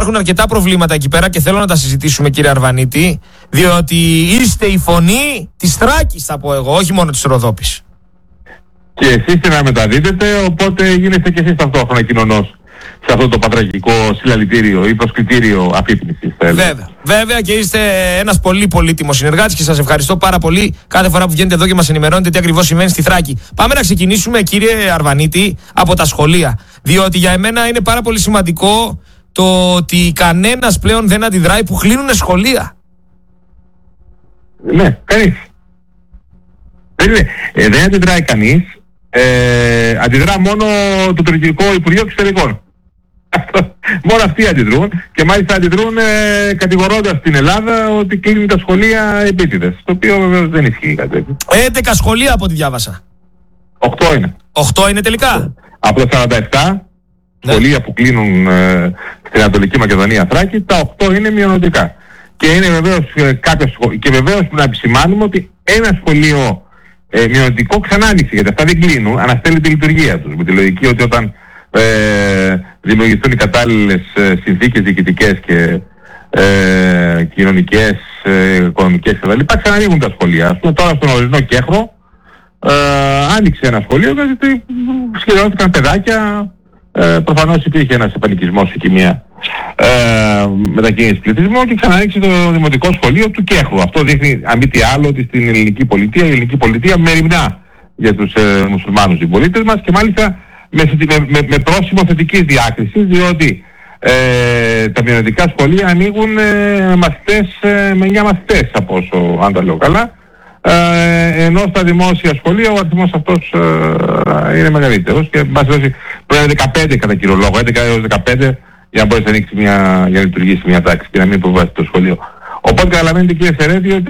υπάρχουν αρκετά προβλήματα εκεί πέρα και θέλω να τα συζητήσουμε, κύριε Αρβανίτη, διότι είστε η φωνή της Θράκης, θα πω εγώ, όχι μόνο της Ροδόπης. Και εσείς να μεταδίδετε, οπότε γίνεστε και εσείς ταυτόχρονα κοινωνός σε αυτό το πατραγικό συλλαλητήριο ή προσκλητήριο αφύπνισης. Βέβαια και είστε ένας πολύ πολύτιμος συνεργάτης και σας ευχαριστώ πάρα πολύ κάθε φορά που βγαίνετε εδώ και μας ενημερώνετε τι ακριβώς συμβαίνει στη Θράκη. Πάμε να ξεκινήσουμε, κύριε Αρβανίτη, από τα σχολεία. Διότι για εμένα είναι πάρα πολύ σημαντικό το ότι κανένας πλέον δεν αντιδράει που κλείνουν σχολεία. Ναι, κανείς. Δεν αντιδράει κανείς. Αντιδρά μόνο το τουρκικό Υπουργείο Εξωτερικών. Μόνο αυτοί αντιδρούν και μάλιστα αντιδρούν κατηγορώντας την Ελλάδα ότι κλείνουν τα σχολεία επίτηδες. Το οποίο βεβαίως δεν ισχύει κάτι τέτοιο. 11 σχολεία από ό,τι διάβασα. 8 είναι. 8 είναι τελικά. Από τα 47 σχολεία που κλείνουν στην Ανατολική Μακεδονία Θράκη, τα 8 είναι μειονοτικά. Και είναι βεβαίως κάποια σχολεία. Και βεβαίως πρέπει να επισημάνουμε ότι ένα σχολείο μειονοτικό ξανά άνοιξε, γιατί αυτά δεν κλείνουν, αναστέλει τη λειτουργία τους. Με τη λογική ότι όταν δημιουργηθούν οι κατάλληλες συνθήκες διοικητικές και κοινωνικές, οικονομικές κτλ. Ξανανοίγουν τα σχολεία. Ας πούμε τώρα στον Ορεινό Κέχρο άνοιξε ένα σχολείο γιατί σχεδιάστηκαν παιδάκια. Προφανώς υπήρχε ένας επανοικισμός εκεί, μια μετακίνηση πληθυσμού, και ξανανοίξει το δημοτικό σχολείο του Κέχρου. Αυτό δείχνει, αν μη τι άλλο, ότι στην ελληνική πολιτεία μεριμνά για τους μουσουλμάνους συμπολίτες μας, και μάλιστα με πρόσημο θετικής διάκρισης, διότι τα μειονοτικά σχολεία ανοίγουν μαθητές με 9 μαθητές, από όσο αν τα λέω καλά, ενώ στα δημόσια σχολεία ο αριθμός αυτός είναι μεγαλύτερος, και μας δώσει πρέπει να είναι 15 κατά κύριο λόγο, 11 έως 15, για να μπορέσει να ανοίξει για να λειτουργήσει μια τάξη και να μην προβάσει το σχολείο. Οπότε καταλαβαίνετε, κύριε Σερέτη, ότι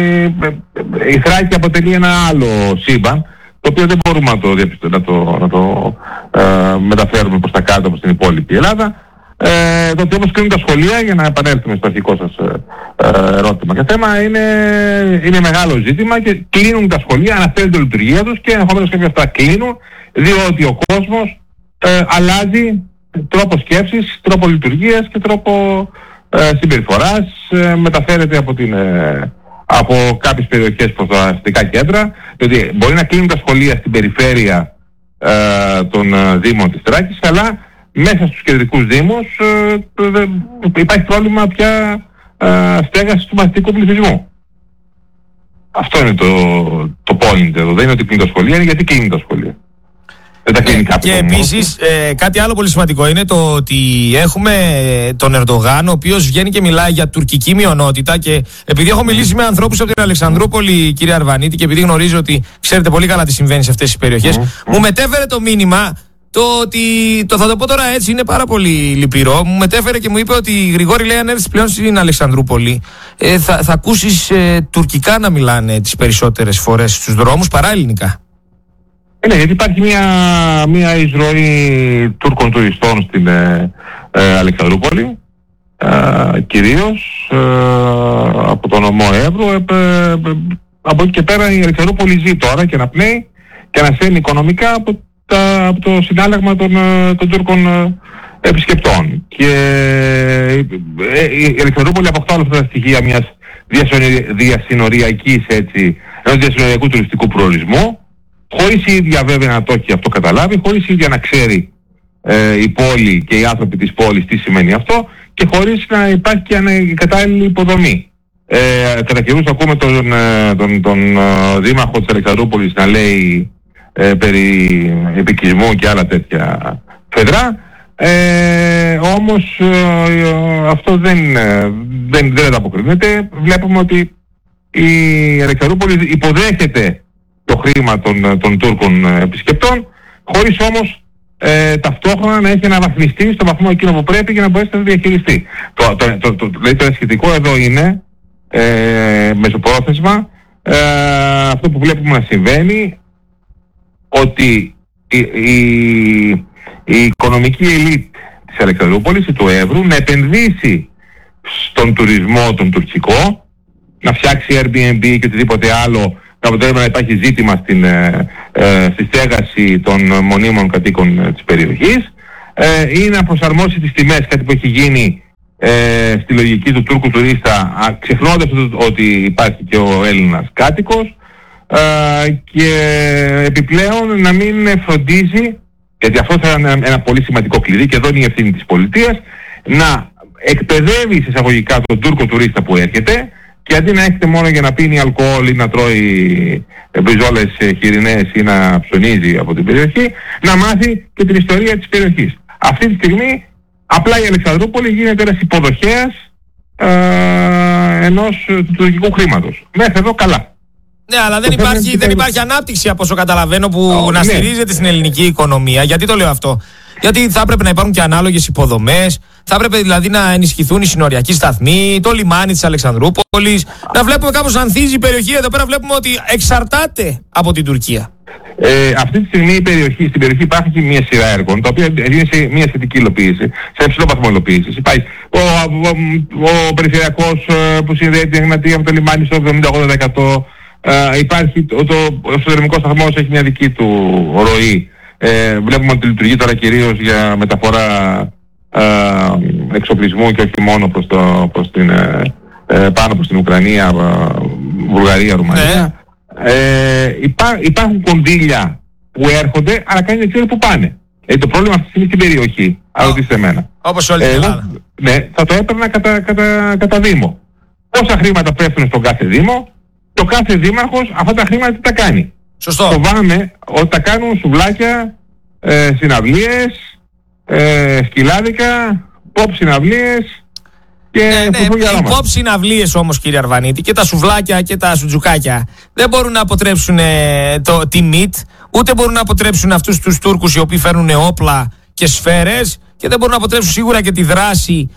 η Θράκη αποτελεί ένα άλλο σύμπαν, το οποίο δεν μπορούμε να το μεταφέρουμε προς τα κάτω, προς την υπόλοιπη Ελλάδα. Το ότι όμως κλείνουν τα σχολεία, για να επανέλθουμε στο αρχικό σας ερώτημα και θέμα, είναι μεγάλο ζήτημα, και κλείνουν τα σχολεία, αναφέρουν τη λειτουργία τους, και ενδεχομένως κάποια αυτά κλείνουν, διότι ο κόσμος αλλάζει τρόπο σκέψης, τρόπο λειτουργίας και τρόπο συμπεριφοράς, μεταφέρεται από κάποιες περιοχές προς τα αστικά κέντρα, διότι μπορεί να κλείνουν τα σχολεία στην περιφέρεια των δήμων της Θράκης, αλλά μέσα στους κεντρικούς δήμους υπάρχει πρόβλημα πια στέγασης του μαθητικού πληθυσμού. Αυτό είναι το point εδώ. Δεν είναι ότι κλείνουν τα σχολεία, είναι γιατί κλείνουν τα σχολεία. Και επίσης κάτι άλλο πολύ σημαντικό είναι το ότι έχουμε τον Ερντογάν, ο οποίος βγαίνει και μιλάει για τουρκική μειονότητα, και επειδή έχω μιλήσει με ανθρώπους από την Αλεξανδρούπολη, κύριε Αρβανίτη, και επειδή γνωρίζω ότι ξέρετε πολύ καλά τι συμβαίνει σε αυτές τις περιοχές, μου μετέφερε το μήνυμα το ότι, θα το πω τώρα έτσι, είναι πάρα πολύ λυπηρό, μου μετέφερε και μου είπε ότι Γρηγόρη, λέει, αν έρθεις πλέον στην Αλεξανδρούπολη θα ακούσεις τουρκικά να μιλάνε τις περισσότερες φορές στους δρόμους παρά ελληνικά. Ναι, γιατί υπάρχει μια εισρωή Τούρκων τουριστών στην Αλεξανδρούπολη, κυρίως από τον νομό Εύρου. Από εκεί και πέρα η Αλεξανδρούπολη ζει τώρα και αναπνέει και ανασένει οικονομικά από το συνάλλαγμα των Τούρκων επισκεπτών. Και η Αλεξανδρούπολη αποκτά όλα αυτά τα στοιχεία μιας διασυνοριακής, ενός διασυνοριακού τουριστικού προορισμού, χωρίς η ίδια βέβαια να το έχει αυτό καταλάβει, χωρίς η ίδια να ξέρει η πόλη και οι άνθρωποι της πόλης τι σημαίνει αυτό, και χωρίς να υπάρχει και η κατάλληλη υποδομή. Κατά καιρούς ακούμε τον δήμαρχο της Αλεξανδρούπολης να λέει περί επικισμού και άλλα τέτοια φεδρά, όμως αυτό δεν ανταποκρίνεται. Βλέπουμε ότι η Αλεξανδρούπολη υποδέχεται το χρήμα των Τούρκων επισκεπτών, χωρίς όμως ταυτόχρονα να έχει αναβαθμιστεί στο βαθμό εκείνο που πρέπει για να μπορέσει να το διαχειριστεί. Δηλαδή το σχετικό εδώ είναι μεσοπρόθεσμα αυτό που βλέπουμε να συμβαίνει, ότι η οικονομική ελίτ της Αλεξανδρούπολης ή του Εύρου να επενδύσει στον τουρισμό τον τουρκικό, να φτιάξει Airbnb και οτιδήποτε άλλο, να αποτελεί να υπάρχει ζήτημα στη στέγαση των μονίμων κατοίκων της περιοχής, ή να προσαρμόσει τις τιμές, κάτι που έχει γίνει στη λογική του Τούρκου τουρίστα, ξεχνώντας ότι υπάρχει και ο Έλληνας κάτοικος, και επιπλέον να μην φροντίζει, γιατί αυτό θα είναι ένα πολύ σημαντικό κλειδί και εδώ είναι η ευθύνη της πολιτείας, να εκπαιδεύει εισαγωγικά τον Τούρκο τουρίστα που έρχεται, και αντί να έρχεται μόνο για να πίνει αλκοόλ ή να τρώει μπριζόλες χοιρινές ή να ψωνίζει από την περιοχή, να μάθει και την ιστορία της περιοχής. Αυτή τη στιγμή απλά η Αλεξανδρούπολη γίνεται ένας υποδοχέας ενός τουρκικού χρήματος. Μέχρι εδώ καλά. Ναι, αλλά δεν υπάρχει ανάπτυξη από όσο καταλαβαίνω που να στηρίζεται στην ελληνική οικονομία. Γιατί το λέω αυτό? Γιατί θα έπρεπε να υπάρχουν και ανάλογες υποδομές, θα έπρεπε δηλαδή να ενισχυθούν οι συνοριακοί σταθμοί, το λιμάνι της Αλεξανδρούπολης, να βλέπουμε κάπως να ανθίζει η περιοχή. Εδώ πέρα βλέπουμε ότι εξαρτάται από την Τουρκία. Αυτή τη στιγμή στην περιοχή υπάρχει και μια σειρά έργων, τα οποία είναι σε μια θετική υλοποίηση, σε υψηλό βαθμό υλοποίησης. Υπάρχει ο περιφερειακός που συνδέει την Εγνατία με το λιμάνι στο 78%. Υπάρχει ο εσωτερικός σταθμός, έχει μια δική του ροή. Βλέπουμε ότι λειτουργεί τώρα κυρίως για μεταφορά εξοπλισμού και όχι μόνο πάνω προς την Ουκρανία, Βουλγαρία, Ρουμανία. Υπάρχουν κονδύλια που έρχονται, αλλά κανείς δεν ξέρει που πάνε. Το πρόβλημα αυτή τη στιγμή στην περιοχή, αν ρωτήσετε εμένα. Όπως όλη την Ελλάδα. Ναι, θα το έπαιρνα κατά Δήμο. Πόσα χρήματα πέφτουν στον κάθε Δήμο, το κάθε δήμαρχος αυτά τα χρήματα τι τα κάνει. Σωστό. Φοβάμαι ότι τα κάνουν σουβλάκια, συναυλίες, σκυλάδικα, pop συναυλίες και φουφούγια οι pop συναυλίες όμως, κύριε Αρβανίτη, και τα σουβλάκια και τα σουτζουκάκια δεν μπορούν να αποτρέψουν τη ΜΙΤ, ούτε μπορούν να αποτρέψουν αυτούς τους Τούρκους οι οποίοι φέρνουν όπλα και σφαίρες, και δεν μπορούν να αποτρέψουν σίγουρα και τη δράση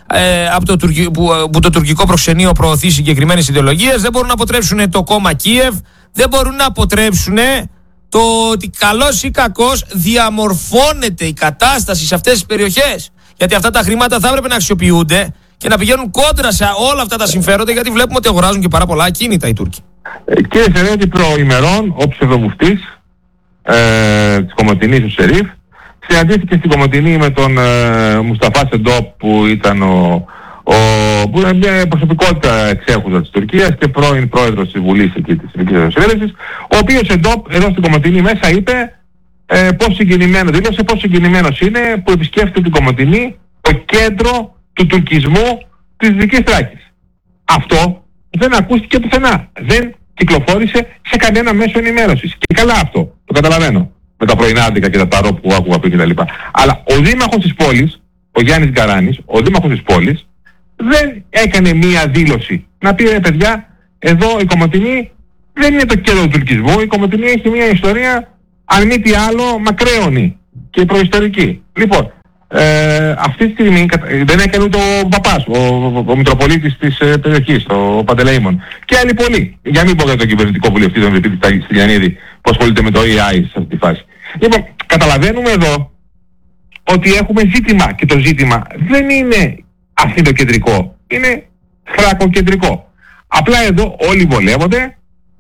που το τουρκικό προξενείο προωθεί συγκεκριμένες ιδεολογίες. Δεν μπορούν να αποτρέψουν το κόμμα Κίεβ. Δεν μπορούν να αποτρέψουν το ότι καλώς ή κακώς διαμορφώνεται η κατάσταση σε αυτές τις περιοχές. Γιατί αυτά τα χρήματα θα έπρεπε να αξιοποιούνται και να πηγαίνουν κόντρα σε όλα αυτά τα συμφέροντα, γιατί βλέπουμε ότι αγοράζουν και πάρα πολλά ακίνητα οι Τούρκοι. Κύριε Σερέτη, προημερών ο ψευδομουφτής της Κομοτηνής, ο Σερίφ, συναντήθηκε στην Κομοτηνή με τον Μουσταφά Σεντόπ, που ήταν που είναι μια προσωπικότητα εξέχουσα της Τουρκίας και πρώην πρόεδρος της Βουλής εκεί της Εθνικής Συνέλευσης, ο οποίος εδώ στην Κομοτηνή μέσα είπε δήλωσε πόσο συγκινημένος είναι που επισκέφτεται την Κομοτηνή, το κέντρο του τουρκισμού της Δυτικής Θράκης. Αυτό δεν ακούστηκε πουθενά. Δεν κυκλοφόρησε σε κανένα μέσο ενημέρωσης. Και καλά αυτό, το καταλαβαίνω, με τα πρωινάδικα και τα ταρό που άκουγα πριν κτλ. Αλλά ο δήμαρχος της πόλης, ο Γιάννης Γκαράνης, ο δήμαρχος της πόλης, δεν έκανε μία δήλωση να πει ρε παιδιά, εδώ η Κομοτηνή δεν είναι το κέντρο του τουρκισμού, η Κομοτηνή έχει μία ιστορία, αν μη τι άλλο, μακραίωνη και προϊστορική. Λοιπόν, αυτή τη στιγμή δεν έκανε ούτε ο παπάς, ο Μητροπολίτης της περιοχής, ο Παντελεήμων. Και άλλοι πολλοί. Για μην πω για τον κυβερνητικό βουλευτή, τον Ευρυπίδη Στυλιανίδη, που ασχολείται με το AI σε αυτή τη φάση. Λοιπόν, καταλαβαίνουμε εδώ ότι έχουμε ζήτημα, και το ζήτημα δεν είναι αθηνοκεντρικό, είναι θρακοκεντρικό. Απλά εδώ όλοι βολεύονται,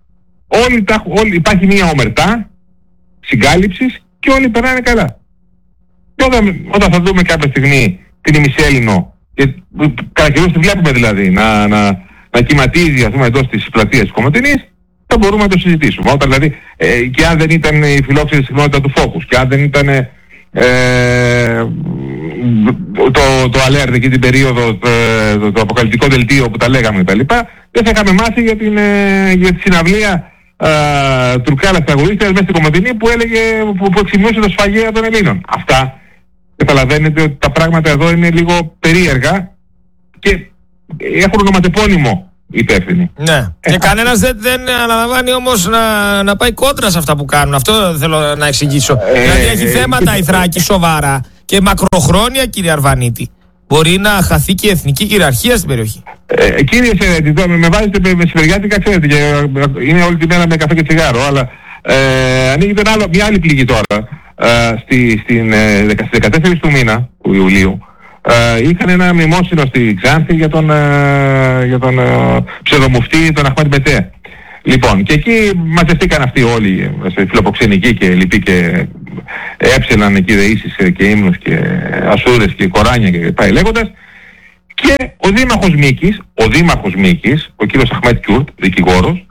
υπάρχει μια ομερτά συγκάλυψης και όλοι περνάνε καλά. Και όταν θα δούμε κάποια στιγμή την ημισέλληνο, και κατά καιρούς τη βλέπουμε δηλαδή να κυματίζει, ας πούμε, εντός της πλατείας της Κομοτηνής, θα μπορούμε να το συζητήσουμε. Όταν δηλαδή, και αν δεν ήταν η φιλόξενη συχνότητα του Focus, και αν δεν ήταν το alert εκεί την περίοδο, το αποκαλυπτικό δελτίο που τα λέγαμε κτλ., δεν θα είχαμε μάθει για τη συναυλία τουρκάλας τραγουδίστριας μέσα στην Κομοτηνή που εξημείωσε το σφαγέα των Ελλήνων. Αυτά καταλαβαίνετε ότι τα πράγματα εδώ είναι λίγο περίεργα και έχουν ονοματεπώνυμο υπεύθυνοι. Ναι. Και κανένας δεν αναλαμβάνει όμως να πάει κόντρα σε αυτά που κάνουν. Αυτό θέλω να εξηγήσω. Δηλαδή έχει θέματα η Θράκη σοβαρά και μακροχρόνια, κύριε Αρβανίτη. Μπορεί να χαθεί και η εθνική κυριαρχία στην περιοχή. Κύριε Σερέτη, με βάζετε με σφαιριάτικα, ξέρετε, είναι όλη τη μέρα με καφέ και τσιγάρο, αλλά ανοίγεται μια άλλη πληγή τώρα. Στις 14 του μήνα του Ιουλίου είχαν ένα μνημόσυνο στη Ξάνθη για τον ψευδομουφτή, τον Αχμάτ Μπετέ. Λοιπόν, και εκεί μαζευτήκαν αυτοί όλοι σε φιλοποξενική και λοιποί και έψελαν εκεί δεήσεις και ύμνους και ασούρες και κοράνια και πάει λέγοντας. Και ο Δήμαρχος Μίκης, ο κύριος Αχμέτ Κιούρτ, δικηγόρος,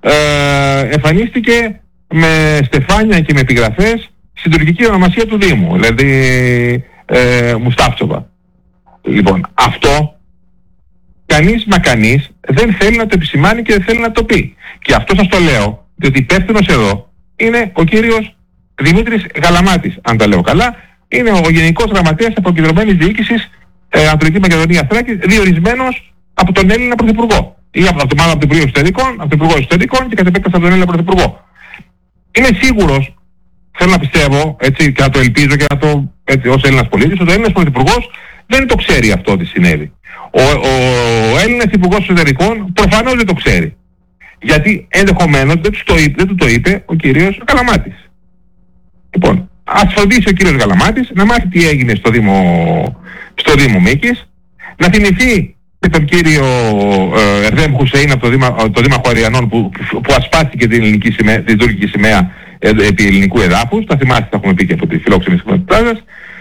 εμφανίστηκε με στεφάνια και με επιγραφές στην τουρκική ονομασία του Δήμου, δηλαδή Μουστάφτσοβα. Λοιπόν, αυτό κανείς δεν θέλει να το επισημάνει και δεν θέλει να το πει. Και αυτό σας το λέω, διότι υπεύθυνος εδώ είναι ο κύριος Δημήτρης Γαλαμάτης, αν τα λέω καλά, είναι ο Γενικός Γραμματέας Αποκεντρωμένης Διοίκησης Ανατολική Μακεδονία Θράκης, διορισμένος από τον Έλληνα Πρωθυπουργό. Ή από τον Υπουργό Εσωτερικών και κατ' επέκταση από τον Έλληνα Πρωθυπουργό. Είμαι σίγουρος, θέλω να πιστεύω, έτσι, και να το ελπίζω και να το, έτσι, ως Έλληνας πολίτης, ότι ο Έλληνας Πρωθυπουργός δεν το ξέρει αυτό ότι συνέβη. Ο Έλληνας Υπουργός Εσωτερικών προφανώς δεν το ξέρει. Γιατί ενδεχομένως δεν του το είπε ο κύριος Γαλαμάτης. Λοιπόν, ας φροντίσει ο κύριος Γαλαμάτης να μάθει τι έγινε στο Δήμο Μίκης, να θυμηθεί και τον κύριο Ερδέμ Χουσέιν από το Δήμαρχο Αριανών που ασπάστηκε την τουρκική σημαία επί ελληνικού εδάφους. Τα θυμάστε, τα έχουμε πει και από τη φιλόξενη συχνότητά σας.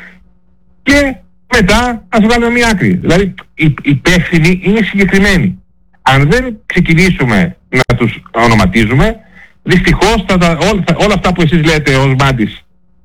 Και μετά ας βγάλουμε μία άκρη. Δηλαδή οι υπεύθυνοι είναι συγκεκριμένοι. Αν δεν ξεκινήσουμε να τους ονοματίζουμε, δυστυχώς όλα αυτά που εσείς λέτε ως Μάντης,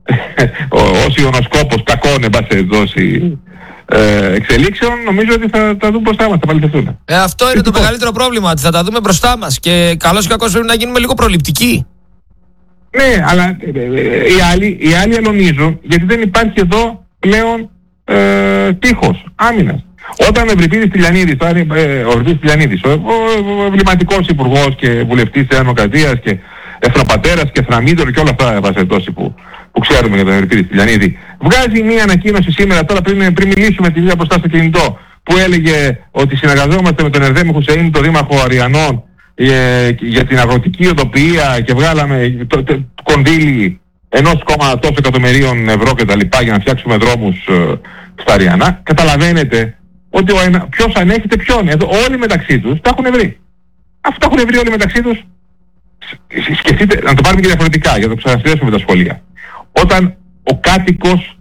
ως Ιωνοσκόπος κακών εν πάση δώσει εξελίξεων, νομίζω ότι θα τα δούμε μπροστά μας, θα παληθευτούν. Αυτό είναι το μεγαλύτερο πρόβλημα, ότι θα τα δούμε μπροστά μας και καλώς ή κακώς πρέπει να γίνουμε λίγο προληπτικοί. Ναι, αλλά οι άλλοι αλωνίζουν, γιατί δεν υπάρχει εδώ πλέον τείχος άμυνας. Όταν ο Ευρυπίδης Τηλιανίδης, ο εμβληματικός υπουργός και βουλευτής της Δημοκρατίας και εθνοπατέρας και εθραμίδωρ και όλα αυτά που ξέρουμε για τον Ευρυπίδη Τηλιανίδη, βγάζει μία ανακοίνωση σήμερα, τώρα πριν μιλήσουμε τη μία μπροστά στο κινητό, που έλεγε ότι συνεργαζόμαστε με τον Ερδέμ Χουσέιν, τον Δήμαρχο Αριανών, για την αγροτική οδοποιία και βγάλαμε κονδύλι 1,2 εκατομμυρίων ευρώ και τα λοιπά για να φτιάξουμε δρόμους στα Αριανά. Καταλαβαίνετε ότι ποιος ανέχεται ποιον. Εδώ όλοι μεταξύ τους τα έχουν βρει. Αυτά έχουν βρει όλοι μεταξύ τους. Σκεφτείτε, να το πάρουμε και διαφορετικά για να το ξανασυνδέσουμε με τα σχολεία. Όταν ο κάτοικος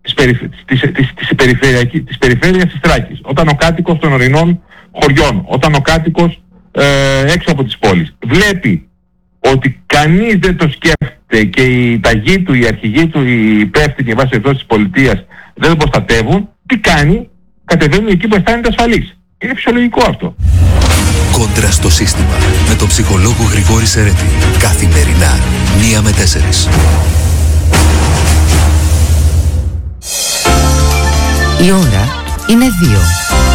της περιφέρειας της Θράκης, όταν ο κάτοικος των ορεινών χωριών, όταν ο κάτοικος έξω από τις πόλεις βλέπει ότι κανείς δεν το σκέφτεται και η ταγή του, η αρχηγοί του, οι υπεύθυνοι βάσει εδώ της πολιτείας δεν τον προστατεύουν, τι κάνει? Κατεβαίνουν εκεί που αισθάνεται ασφαλής. Είναι φυσιολογικό αυτό. Κόντρα στο σύστημα με τον ψυχολόγο Γρηγόρη Σερέτη. Καθημερινά 1 με 4. Η ώρα είναι 2.